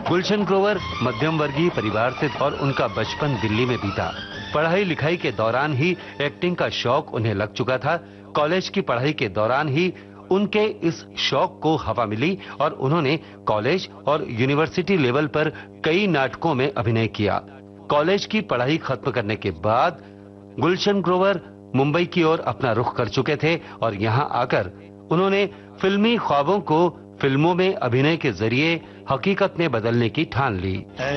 गुलशन ग्रोवर मध्यम वर्गीय परिवार से और उनका बचपन दिल्ली में बीता। पढ़ाई लिखाई के दौरान ही एक्टिंग का शौक उन्हें लग चुका था। कॉलेज की पढ़ाई के दौरान ही उनके इस शौक को हवा मिली और उन्होंने कॉलेज और यूनिवर्सिटी लेवल पर कई नाटकों में अभिनय किया। कॉलेज की पढ़ाई खत्म करने के बाद गुलशन ग्रोवर मुंबई की ओर अपना रुख कर चुके थे और यहां आकर उन्होंने फिल्मी ख्वाबों को फिल्मों में अभिनय के जरिए हकीकत में बदलने की ठान ली।